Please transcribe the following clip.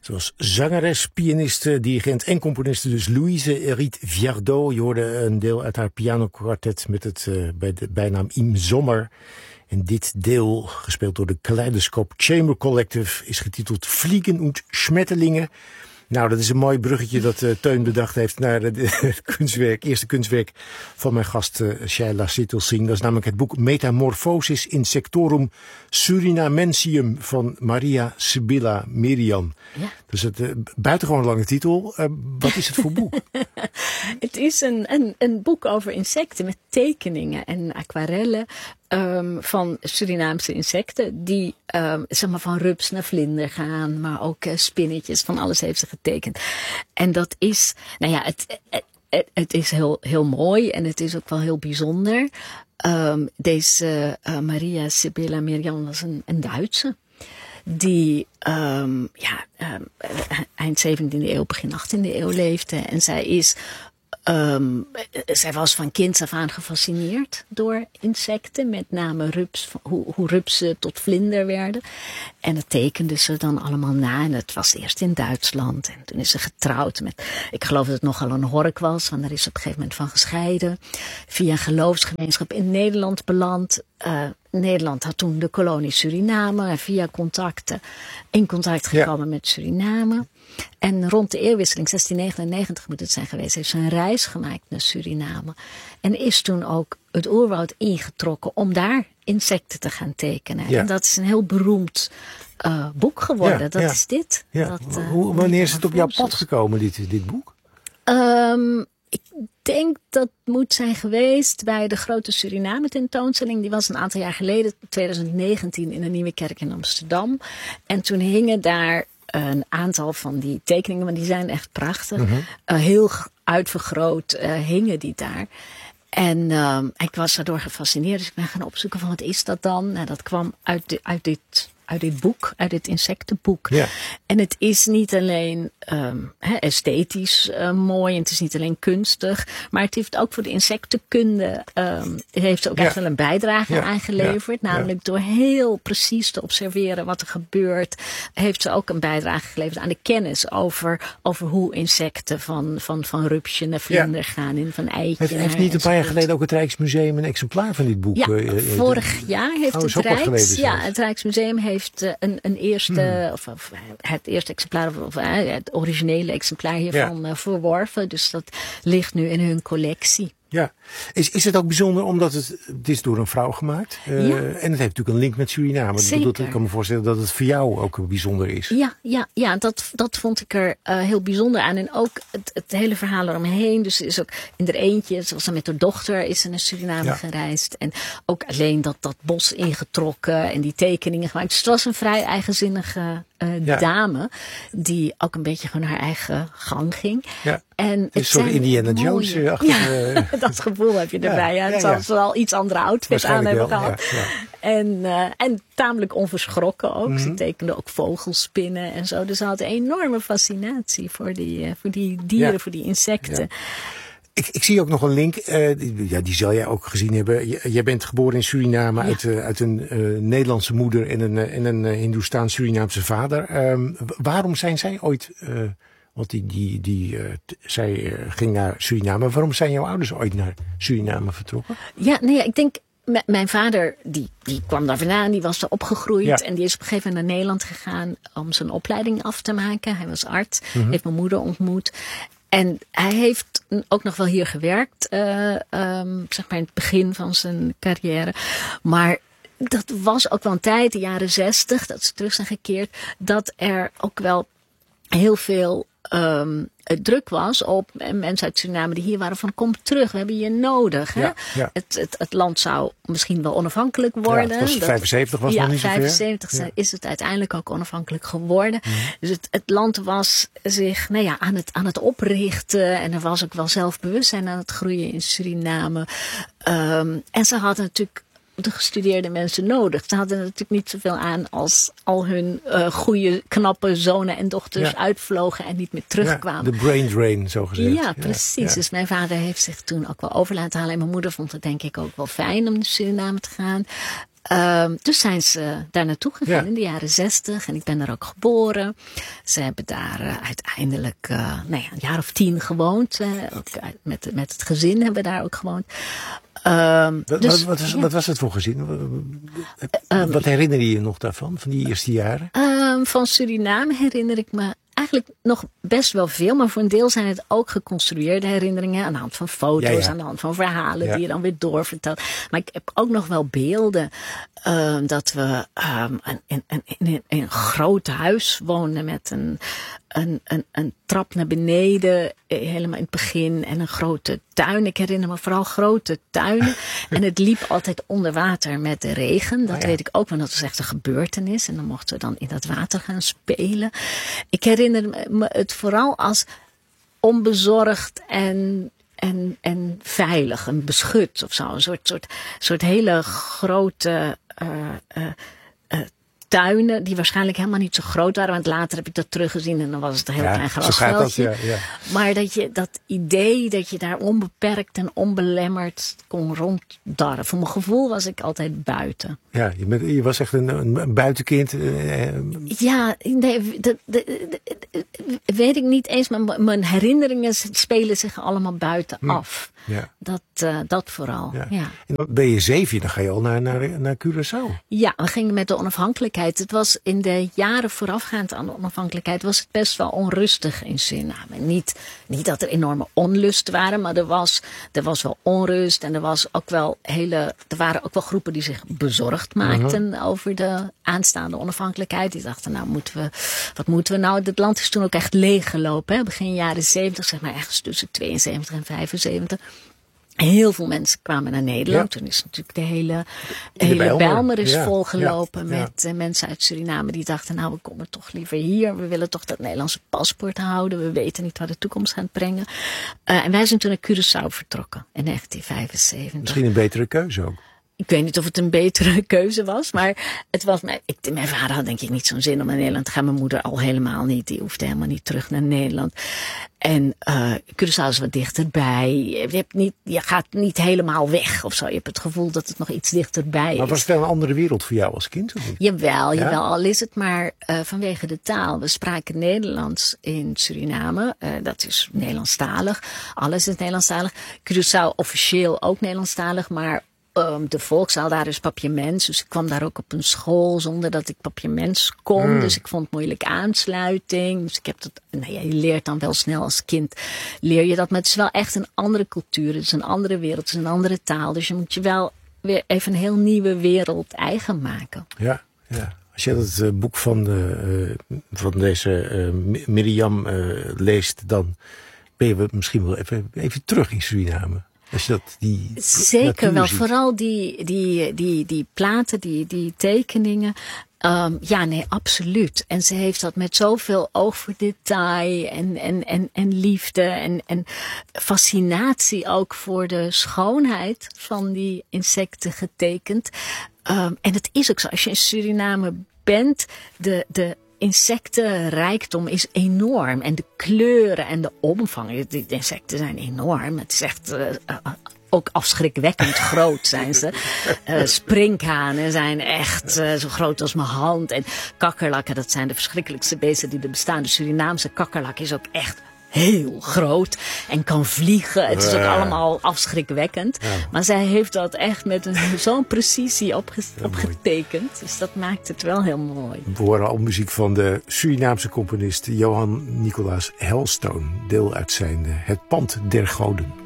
Zoals zangeres, pianiste, dirigent en componiste dus Louise Riet Viardot. Je hoorde een deel uit haar pianokwartet met het bij de bijnaam Im Sommer. En dit deel, gespeeld door de Kaleidoscope Chamber Collective, is getiteld Fliegen und Schmetterlinge. Nou, dat is een mooi bruggetje dat Teun bedacht heeft naar het kunstwerk, eerste kunstwerk van mijn gast Shaila Sittelsing. Dat is namelijk het boek Metamorphosis Insectorum Surinamensium van Maria Sibylla Merian. Ja. Dus het buitengewoon lange titel. Wat is het voor boek? Het is een boek over insecten met tekeningen en aquarellen. Van Surinaamse insecten die zeg maar van rups naar vlinder gaan, maar ook spinnetjes, van alles heeft ze getekend. En dat is, nou ja, het is heel mooi en het is ook wel heel bijzonder. Deze Maria Sibylla Merian was een Duitse die eind 17e eeuw, begin 18e eeuw leefde. En zij was van kinds af aan gefascineerd door insecten, met name rups, hoe rupsen tot vlinder werden. En dat tekende ze dan allemaal na. En het was eerst in Duitsland. En toen is ze getrouwd met, ik geloof dat het nogal een hork was, want daar is ze op een gegeven moment van gescheiden. Via een geloofsgemeenschap in Nederland beland. Nederland had toen de kolonie Suriname en via contacten in contact gekomen met Suriname. En rond de eeuwwisseling, 1699 moet het zijn geweest, heeft ze een reis gemaakt naar Suriname. En is toen ook het oerwoud ingetrokken om daar insecten te gaan tekenen. Ja. En dat is een heel beroemd boek geworden. Dat is dit. Ja. Wanneer is het op jouw pad gekomen, dit boek? Ik denk dat moet zijn geweest bij de grote Suriname tentoonstelling. Die was een aantal jaar geleden, 2019, in de Nieuwe Kerk in Amsterdam. En toen hingen daar een aantal van die tekeningen, maar die zijn echt prachtig. Mm-hmm. Heel uitvergroot hingen die daar. En ik was daardoor gefascineerd, dus ik ben gaan opzoeken van wat is dat dan? Nou, dat kwam uit dit boek, uit dit insectenboek. Ja. En het is niet alleen esthetisch mooi, en het is niet alleen kunstig, maar het heeft ook voor de insectenkunde heeft ook echt wel een bijdrage aangeleverd. Namelijk door heel precies te observeren wat er gebeurt, heeft ze ook een bijdrage geleverd aan de kennis over hoe insecten van rupsje naar vlinder gaan en van eitje. Heeft niet een paar jaar geleden ook het Rijksmuseum een exemplaar van dit boek? Ja, vorig jaar heeft het Rijksmuseum heeft een eerste, of het eerste exemplaar, of het originele exemplaar hiervan verworven. Dus dat ligt nu in hun collectie. Ja. Is het ook bijzonder omdat het is door een vrouw gemaakt? En het heeft natuurlijk een link met Suriname. Ik kan me voorstellen dat het voor jou ook bijzonder is. Ja, dat vond ik er heel bijzonder aan. En ook het hele verhaal eromheen. Dus is ook in er eentje, zoals ze met haar dochter is ze naar Suriname gereisd. En ook alleen dat bos ingetrokken en die tekeningen gemaakt. Dus het was een vrij eigenzinnige dame die ook een beetje gewoon haar eigen gang ging. Ja. En een soort Indiana Jones achter. Dat gevoel heb je erbij. Het zal wel iets andere outfits aan hebben gehad. Ja. En tamelijk onverschrokken ook. Mm-hmm. Ze tekende ook vogelspinnen en zo. Dus ze had een enorme fascinatie voor die dieren, voor die insecten. Ja. Ik zie ook nog een link, die zal jij ook gezien hebben. Jij bent geboren in Suriname uit een Nederlandse moeder en een Hindoestaans-Surinaamse vader. Waarom zijn zij ooit... Want zij ging naar Suriname. Waarom zijn jouw ouders ooit naar Suriname vertrokken? Ik denk, mijn vader die kwam daar vandaan, die was daar opgegroeid. En die is op een gegeven moment naar Nederland gegaan om zijn opleiding af te maken. Hij was arts, heeft mijn moeder ontmoet. En hij heeft ook nog wel hier gewerkt, zeg maar in het begin van zijn carrière. Maar dat was ook wel een tijd, de jaren 60, dat ze terug zijn gekeerd, dat er ook wel heel veel druk was op mensen uit Suriname die hier waren van kom terug, we hebben je nodig. Hè? Ja. Het land zou misschien wel onafhankelijk worden. Ja, het was 75 was nog niet zo ver. 75 is het uiteindelijk ook onafhankelijk geworden. Dus het land was zich aan het oprichten en er was ook wel zelfbewustzijn aan het groeien in Suriname. En ze hadden natuurlijk de gestudeerde mensen nodig. Ze hadden er natuurlijk niet zoveel aan als al hun goede, knappe zonen en dochters uitvlogen en niet meer terugkwamen. De brain drain, zo gezegd. Ja, precies. Ja. Dus mijn vader heeft zich toen ook wel over laten halen. En mijn moeder vond het denk ik ook wel fijn om naar Suriname te gaan. Dus zijn ze daar naartoe gegaan in de jaren 60 en ik ben daar ook geboren. Ze hebben daar uiteindelijk een jaar of 10 gewoond. Ook met het gezin hebben we daar ook gewoond. Wat was het voor gezin? Wat herinner je je nog daarvan, van die eerste jaren? Van Suriname herinner ik me eigenlijk nog best wel veel. Maar voor een deel zijn het ook geconstrueerde herinneringen. Aan de hand van foto's, aan de hand van verhalen die je dan weer doorvertelt. Maar ik heb ook nog wel beelden dat we in een groot huis woonden met een trap naar beneden, helemaal in het begin, en een grote tuin. Ik herinner me vooral grote tuinen. En het liep altijd onder water met de regen. Dat weet ik ook, want dat was echt een gebeurtenis. En dan mochten we dan in dat water gaan spelen. Ik herinner me het vooral als onbezorgd en veilig, en beschut of zo. Een soort hele grote tuinen die waarschijnlijk helemaal niet zo groot waren. Want later heb ik dat teruggezien en dan was het een heel klein grasveldje. Maar dat idee dat je daar onbeperkt en onbelemmerd kon ronddarren. Voor mijn gevoel was ik altijd buiten. Ja, je was echt een buitenkind. Ja, nee, weet ik niet eens. Maar mijn herinneringen spelen zich allemaal buiten af. Ja. Dat vooral. Ja. En dan ben je 7, dan ga je al naar Curaçao. Ja, we gingen met de onafhankelijkheid. Het was in de jaren voorafgaand aan de onafhankelijkheid was het best wel onrustig in Suriname. Niet dat er enorme onlusten waren, maar er was wel onrust en er waren ook wel groepen die zich bezorgd maakten over de aanstaande onafhankelijkheid. Die dachten, wat moeten we nou? Het land is toen ook echt leeggelopen. Hè? Begin jaren 70, zeg maar ergens tussen 72 en 75. Heel veel mensen kwamen naar Nederland. Toen is natuurlijk de hele Bijlmer volgelopen met mensen uit Suriname die dachten, we komen toch liever hier. We willen toch dat Nederlandse paspoort houden. We weten niet waar de toekomst gaat brengen. En wij zijn toen naar Curaçao vertrokken in 1975. Misschien een betere keuze ook. Ik weet niet of het een betere keuze was, maar het was mijn vader had denk ik niet zo'n zin om naar Nederland te gaan. Mijn moeder al helemaal niet. Die hoefde helemaal niet terug naar Nederland. En Curaçao is wat dichterbij. Je gaat niet helemaal weg of zo. Je hebt het gevoel dat het nog iets dichterbij is. Maar was het wel een andere wereld voor jou als kind? Of niet? Jawel. Al is het maar vanwege de taal. We spraken Nederlands in Suriname. Dat is Nederlandstalig. Alles is Nederlandstalig. Curaçao officieel ook Nederlandstalig, maar de volkstaal daar is Papiaments. Dus ik kwam daar ook op een school zonder dat ik Papiaments kon. Dus ik vond het moeilijk aansluiting. Dus ik heb dat. Je leert dan wel snel als kind. Leer je dat. Maar het is wel echt een andere cultuur. Het is een andere wereld. Het is een andere taal. Dus je moet je wel weer even een heel nieuwe wereld eigen maken. Ja. Als je het boek van deze Miriam leest, dan ben je misschien wel even terug in Suriname. Als je dat zeker wel, ziet. Vooral die platen, die tekeningen. Absoluut. En ze heeft dat met zoveel oog voor detail en liefde en fascinatie ook voor de schoonheid van die insecten getekend. En het is ook zo, als je in Suriname bent, de insectenrijkdom is enorm. En de kleuren en de omvang. De insecten zijn enorm. Het is echt ook afschrikwekkend groot zijn ze. Sprinkhanen zijn echt zo groot als mijn hand. En kakkerlakken, dat zijn de verschrikkelijkste beesten die er bestaan. De Surinaamse kakkerlak is ook echt heel groot en kan vliegen. Het is ook allemaal afschrikwekkend. Ja. Maar zij heeft dat echt met zo'n precisie opgetekend. Dus dat maakt het wel heel mooi. We horen al muziek van de Surinaamse componist Johan Nicolaas Helstone. Deel uit zijn Het Pand der Goden.